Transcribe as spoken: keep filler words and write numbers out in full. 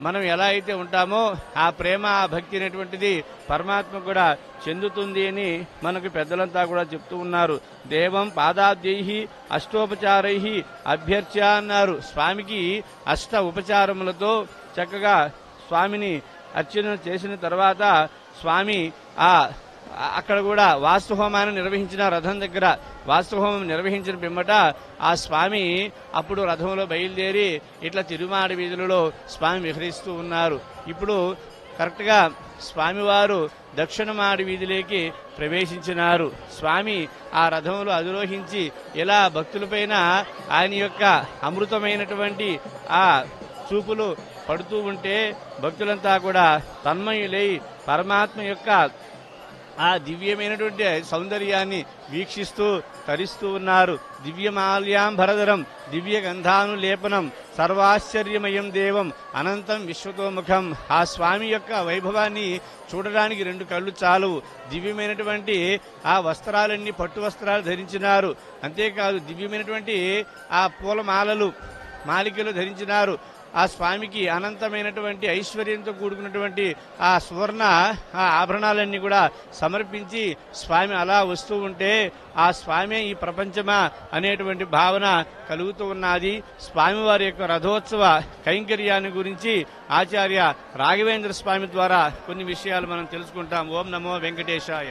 మనం ఎలా అయితే ఉంటామో ఆ ప్రేమ ఆ భక్తి అనేటువంటిది పరమాత్మ కూడా చెందుతుంది అని మనకు పెద్దలంతా కూడా చెప్తూ ఉన్నారు. దేవం పాదాబ్జై అష్టోపచారై అభ్యర్చ్య అన్నారు. స్వామికి అష్ట ఉపచారములతో చక్కగా స్వామిని అర్చన చేసిన తర్వాత స్వామి ఆ అక్కడ కూడా వాస్తుహోమాన్ని నిర్వహించిన రథం దగ్గర వాస్తుహోమం నిర్వహించిన పిమ్మట ఆ స్వామి అప్పుడు రథంలో బయలుదేరి ఇట్లా తిరుమాడ వీధులలో స్వామి విహరిస్తూ ఉన్నారు. ఇప్పుడు కరెక్ట్గా స్వామివారు దక్షిణమాడి వీధిలోకి ప్రవేశించినారు. స్వామి ఆ రథంలో అధిరోహించి ఇలా భక్తులపైన ఆయన యొక్క అమృతమైనటువంటి ఆ చూపులు పడుతూ ఉంటే భక్తులంతా కూడా తన్మయులై పరమాత్మ యొక్క ఆ దివ్యమైనటువంటి సౌందర్యాన్ని వీక్షిస్తూ తరిస్తూ ఉన్నారు. దివ్యమాల్యాంబరధరం దివ్య గంధానులేపనం సర్వాశ్చర్యమయం దేవం అనంతం విశ్వతోముఖం. ఆ స్వామి యొక్క వైభవాన్ని చూడడానికి రెండు కళ్ళు చాలు. దివ్యమైనటువంటి ఆ వస్త్రాలన్నీ పట్టు వస్త్రాలు ధరించినారు. అంతేకాదు దివ్యమైనటువంటి ఆ పూలమాలలు మాలికలు ధరించినారు. ఆ స్వామికి అనంతమైనటువంటి ఐశ్వర్యంతో కూడుకున్నటువంటి ఆ సువర్ణ ఆ ఆభరణాలన్నీ కూడా సమర్పించి స్వామి అలా వస్తూ ఉంటే ఆ స్వామి ఈ ప్రపంచమా అనేటువంటి భావన కలుగుతూ ఉన్నది. స్వామివారి యొక్క రథోత్సవ కైంకర్యాన్ని గురించి ఆచార్య రాఘవేంద్ర స్వామి ద్వారా కొన్ని విషయాలు మనం తెలుసుకుంటాం. ఓం నమో వెంకటేశాయ.